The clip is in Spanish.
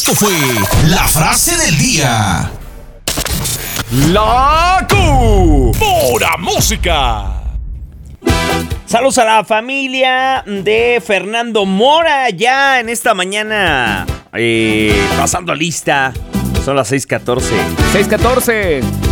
Esto fue la frase del día. La Q. Pura música. Saludos a la familia de Fernando Mora, ya en esta mañana pasando lista. Son las 6:14. 6:14.